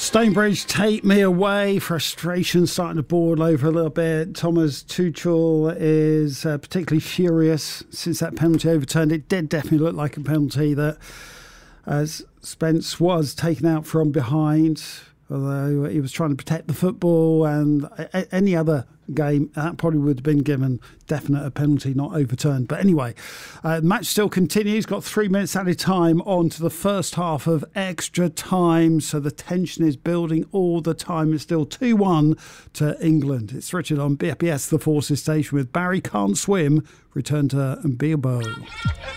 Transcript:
Stonebridge, take me away. Frustration starting to boil over a little bit. Thomas Tuchel is particularly furious since that penalty overturned. It did definitely look like a penalty that, as Spence was taken out from behind, although he was trying to protect the football, and any other game that probably would have been given definite a penalty, not overturned. But anyway, the match still continues. Got 3 minutes at a time on to the first half of extra time, so the tension is building all the time. It's still 2-1 to England. It's Richard on BFBS, the Forces Station, with Barry Can't Swim return to Bilbao.